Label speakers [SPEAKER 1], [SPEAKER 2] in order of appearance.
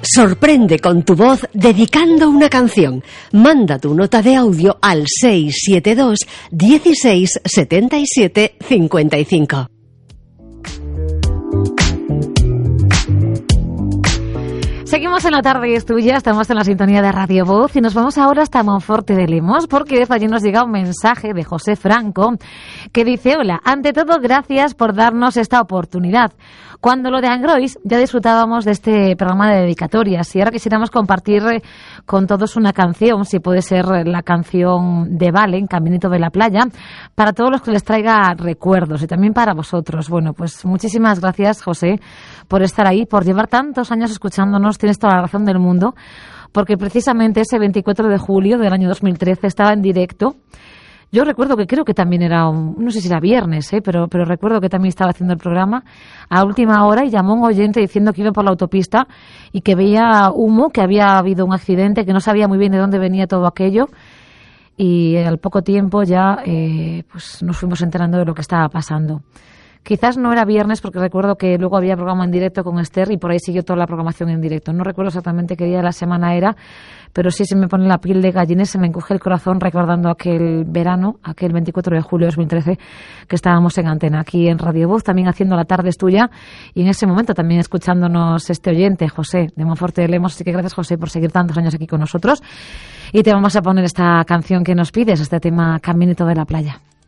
[SPEAKER 1] Sorprende con tu voz dedicando una canción. Manda tu nota de audio al 672 16 77 55.
[SPEAKER 2] Seguimos en La Tarde es Tuya, estamos en la sintonía de Radio Voz y nos vamos ahora hasta Monforte de Lemos porque desde allí nos llega un mensaje de José Franco que dice: hola, ante todo gracias por darnos esta oportunidad. Cuando lo de Angrois ya disfrutábamos de este programa de dedicatorias y ahora quisiéramos compartir con todos una canción, si puede ser la canción de Valen, Caminito de la Playa, para todos los que les traiga recuerdos y también para vosotros. Bueno, pues muchísimas gracias, José, por estar ahí, por llevar tantos años escuchándonos. Tienes toda la razón del mundo, porque precisamente ese 24 de julio del año 2013 estaba en directo. Yo recuerdo que creo que también era no sé si era viernes, pero recuerdo que también estaba haciendo el programa a última hora y llamó un oyente diciendo que iba por la autopista y que veía humo, que había habido un accidente, que no sabía muy bien de dónde venía todo aquello. Y al poco tiempo ya pues nos fuimos enterando de lo que estaba pasando. Quizás no era viernes porque recuerdo que luego había programa en directo con Esther y por ahí siguió toda la programación en directo. No recuerdo exactamente qué día de la semana era, pero sí se me pone la piel de gallina y se me encuje el corazón recordando aquel verano, aquel 24 de julio de 2013 que estábamos en antena aquí en Radio Voz, también haciendo La Tarde es Tuya y en ese momento también escuchándonos este oyente, José, de Monforte de Lemos. Así que gracias, José, por seguir tantos años aquí con nosotros y te vamos a poner esta canción que nos pides, este tema Caminito de la Playa.